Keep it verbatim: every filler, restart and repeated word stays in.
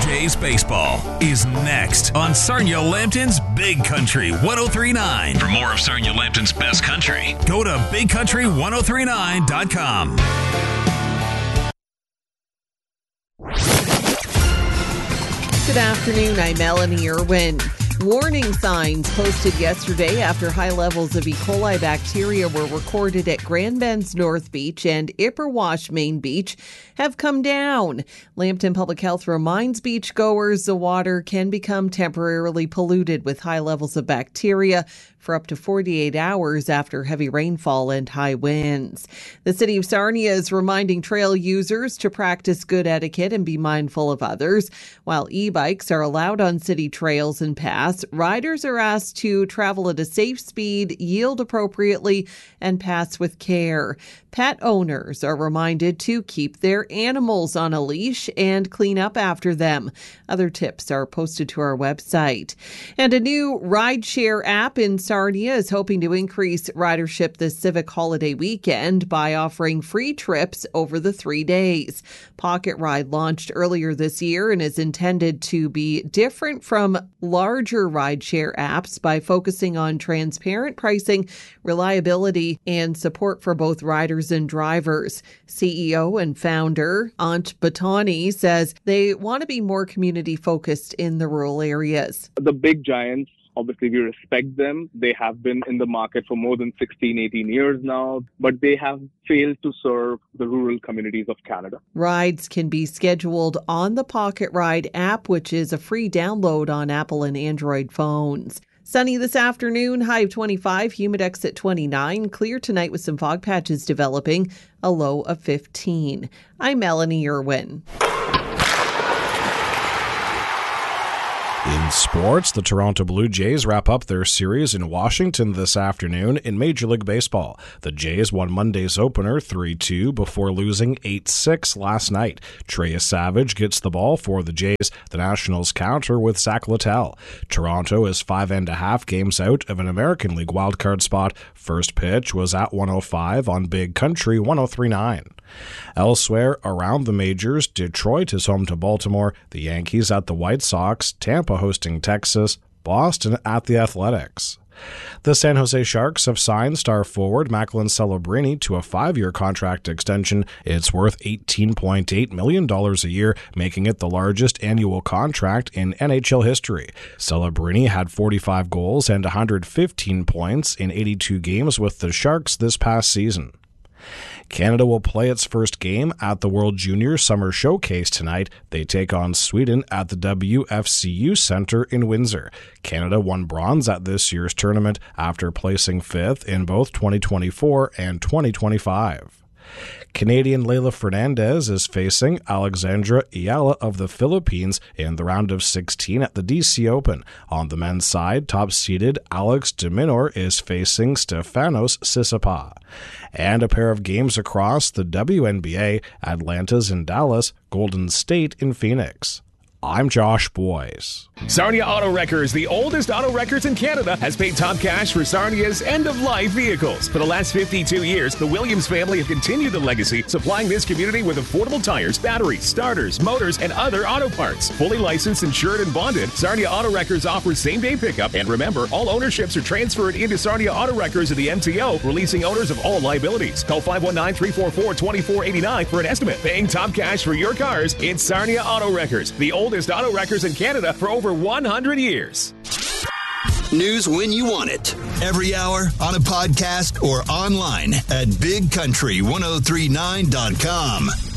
Jays baseball is next on Sarnia Lambton's Big Country one oh three point nine. For more of Sarnia Lambton's best country, go to big country one oh three nine dot com. Good afternoon, I'm Melanie Irwin. Warning signs posted yesterday after high levels of E. coli bacteria were recorded at Grand Bend's North Beach and Ipperwash Main Beach have come down. Lambton Public Health reminds beachgoers the water can become temporarily polluted with high levels of bacteria for up to forty-eight hours after heavy rainfall and high winds. The city of Sarnia is reminding trail users to practice good etiquette and be mindful of others. While e-bikes are allowed on city trails and paths, riders are asked to travel at a safe speed, yield appropriately, and pass with care. Pet owners are reminded to keep their animals on a leash and clean up after them. Other tips are posted to our website. And a new rideshare app in Sarnia is hoping to increase ridership this civic holiday weekend by offering free trips over the three days. Pocket Ride launched earlier this year and is intended to be different from larger rideshare apps by focusing on transparent pricing, reliability, and support for both riders and drivers. C E O and founder Ant Batani says they want to be more community focused in the rural areas. The big giants, obviously we respect them. They have been in the market for more than sixteen, eighteen years now, but they have failed to serve the rural communities of Canada. Rides can be scheduled on the Pocket Ride app, which is a free download on Apple and Android phones. Sunny this afternoon, high of twenty-five, humidex at twenty-nine, clear tonight with some fog patches developing, a low of fifteen. I'm Melanie Irwin. In sports, the Toronto Blue Jays wrap up their series in Washington this afternoon in Major League Baseball. The Jays won Monday's opener three two before losing eight six last night. Trey Savage gets the ball for the Jays. The Nationals counter with Zach Littell. Toronto is five and a half games out of an American League wildcard spot. First pitch was at one oh five on Big Country one oh three point nine. Elsewhere around the majors, Detroit is home to Baltimore, the Yankees at the White Sox, Tampa hosting Texas, Boston at the Athletics. The San Jose Sharks have signed star forward Macklin Celebrini to a five-year contract extension. It's worth eighteen point eight million dollars a year, making it the largest annual contract in N H L history. Celebrini had forty-five goals and one hundred fifteen points in eighty-two games with the Sharks this past season. Canada will play its first game at the World Junior Summer Showcase tonight. They take on Sweden at the W F C U Centre in Windsor. Canada won bronze at this year's tournament after placing fifth in both twenty twenty-four and twenty twenty-five. Canadian Leylah Fernandez is facing Alexandra Ayala of the Philippines in the round of sixteen at the D C Open. On the men's side, top-seeded Alex de Minaur is facing Stefanos Tsitsipas. And a pair of games across the W N B A, Atlanta's in Dallas, Golden State in Phoenix. I'm Josh Boyes. Sarnia Auto Wreckers, the oldest auto wreckers in Canada, has paid top cash for Sarnia's end-of-life vehicles. For the last fifty-two years, the Williams family have continued the legacy, supplying this community with affordable tires, batteries, starters, motors, and other auto parts. Fully licensed, insured, and bonded, Sarnia Auto Wreckers offers same-day pickup. And remember, all ownerships are transferred into Sarnia Auto Wreckers of the M T O, releasing owners of all liabilities. Call five one nine, three four four, two four eight nine for an estimate. Paying top cash for your cars, it's Sarnia Auto Wreckers, the oldest auto wreckers in Canada for over one hundred years. News when you want it. Every hour on a podcast or online at big country one oh three nine dot com.